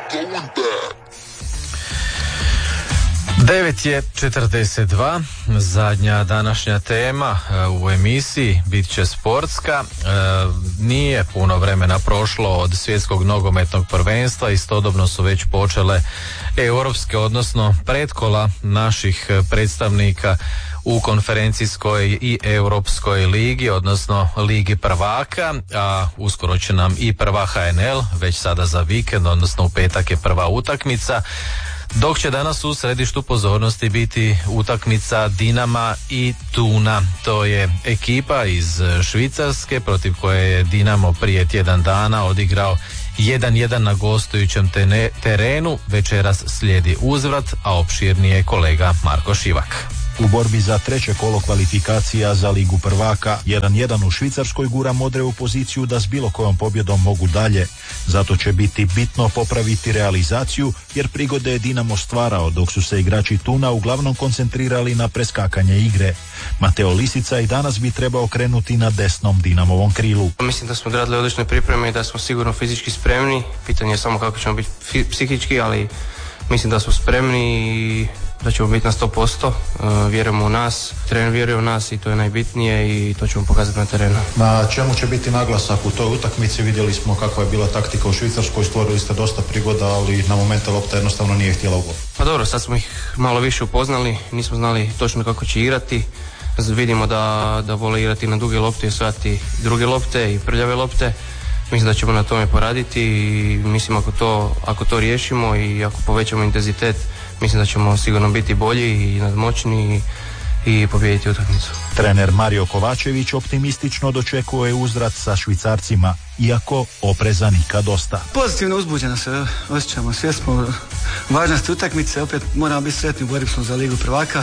9:42, zadnja današnja tema u emisiji bit će sportska. Nije puno vremena prošlo od svjetskog nogometnog prvenstva, istodobno su već počele europske, odnosno pretkola naših predstavnika u konferencijskoj i europskoj ligi, odnosno ligi prvaka, a uskoro će nam i prva HNL, već sada za vikend, odnosno u petak je prva utakmica. Dok će danas u središtu pozornosti biti utakmica Dinama i Thuna. To je ekipa iz Švicarske protiv koje je Dinamo prije tjedan dana odigrao 1:1 na gostujućem terenu. Večeras slijedi uzvrat, a opširnije je kolega Marko Šivak. U borbi za treće kolo kvalifikacija za Ligu prvaka 1:1 u Švicarskoj gura Modre u poziciju da s bilo kojom pobjedom mogu dalje. Zato će biti bitno popraviti realizaciju, jer prigode je Dinamo stvarao, dok su se igrači Thuna uglavnom koncentrirali na preskakanje igre. Mateo Lisica i danas bi trebao krenuti na desnom Dinamovom krilu. Mislim da smo odradili odlične pripreme i da smo sigurno fizički spremni. Pitanje je samo kako ćemo biti psihički, ali mislim da smo spremni i da ćemo biti na 100%, vjerujemo u nas, trener vjeruje u nas i to je najbitnije i to ćemo pokazati na terenu. Na čemu će biti naglasak u toj utakmici? Vidjeli smo kakva je bila taktika u Švicarskoj, stvorili ste dosta prigoda, ali na momente lopta jednostavno nije htjela u gol. Pa dobro, sad smo ih malo više upoznali, nismo znali točno kako će igrati. Vidimo da vole igrati na duge lopte i osvajati druge lopte i prljave lopte. Mislim da ćemo na tome poraditi i mislim ako to riješimo i ako povećamo intenzitet, mislim da ćemo sigurno biti bolji i nadmoćni i pobijediti utakmicu. Trener Mario Kovačević optimistično dočekuje uzvrat sa Švicarcima, iako opreza nikad dosta. Pozitivno uzbuđeno se osjećamo, svjesno važnosti utakmice, opet moramo biti sretni, u borbi smo za Ligu prvaka.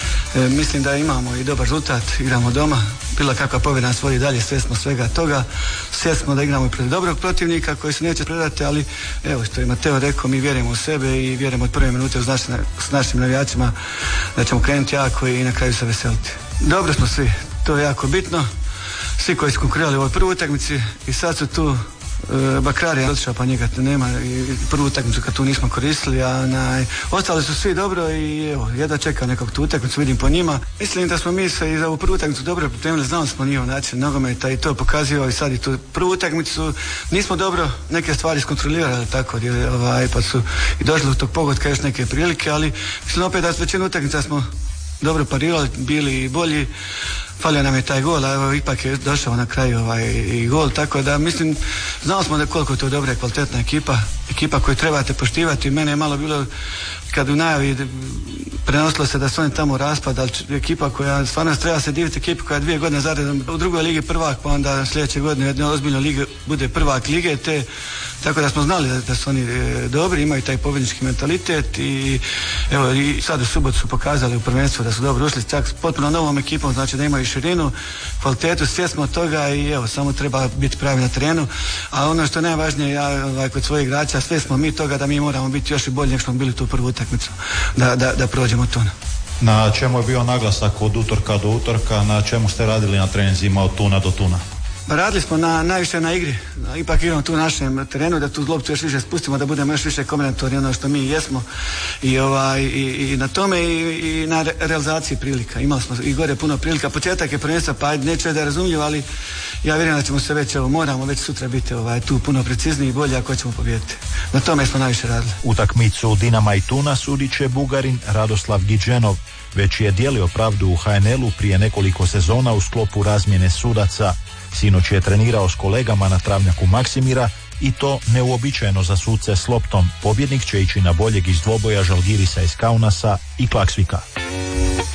Mislim da imamo i dobar rezultat, igramo doma, bila kakva pobjeda nas vodi dalje, svjesno svega toga, svjesno da igramo i protiv dobrog protivnika koji se neće predati, ali evo što je Mateo rekao, mi vjerujemo u sebe i vjerujemo od prve minute s našim navijačima da ćemo krenuti jako i na kraju se veseliti. Dobro smo svi, to je jako bitno, svi koji su konkurirali u ovoj prvoj utakmici i sad su tu. Bakrari je otišao pa njega nema i prvu utakmicu kad tu nismo koristili, a ostali su svi dobro i evo, jedva čeka nekog tu utakmicu, vidim po njima. Mislim da smo mi se i za ovu prvu utakmicu dobro pripremili, znali smo njihov način nogometa i to pokazio i sad i tu prvu utakmicu nismo dobro neke stvari iskontrolirali tako, pa su i došli do tog pogotka još neke prilike, ali mislim opet da s većinu utakmica smo dobro parirali, bili bolji. Falio nam je taj gol, a evo ipak je došao na kraju i gol, tako da mislim, znali smo da koliko je to dobra i kvalitetna ekipa koju trebate poštivati. Mene je malo bilo kad u najavi prenosilo se da su oni tamo raspad, ali ekipa koja stvarno treba se diviti, ekipa koja 2 godine zaredom u drugoj ligi prvak, pa onda sljedeće godine u jednoj ozbiljnoj ligi bude prvak lige, tako da smo znali da su oni dobri, imaju taj pobjednički mentalitet i evo i sad u subotu su pokazali u prvenstvu da su dobro ušli, čak s potpuno novom ekipom, znači da imaju širinu, kvalitetu, svjesno od toga i evo samo treba biti pravi na terenu, a ono što je najvažnije, ja kod svojih igrača, sve smo mi toga da mi moramo biti još i bolji nego što smo bili tu prvu utakmicu, da prođemo to. Na čemu je bio naglasak od utorka do utorka, na čemu ste radili na treninzima od Thuna do Thuna? Radili smo najviše na igri, ipak igramo tu na našem terenu, da tu loptu još više spustimo, da budemo još više kombinatorni ono što mi jesmo i na tome i na realizaciji prilika. Imali smo i gore puno prilika, početak je prvenstva, pa neću da je razumljiv, ali ja vjerujem da ćemo se moramo već sutra biti tu puno precizniji i bolji ako ćemo pobijediti. Na tome smo najviše radili. Utakmicu Dinama i Thuna sudit će Bugarin Radoslav Gidženov. Već je dijelio pravdu u HNL-u prije nekoliko sezona u sklopu razmjene sudaca. Sinoć je trenirao s kolegama na travnjaku Maksimira i to neuobičajeno za suce s loptom. Pobjednik će ići na boljeg iz dvoboja Žalgirisa iz Kaunasa i Klaksvika.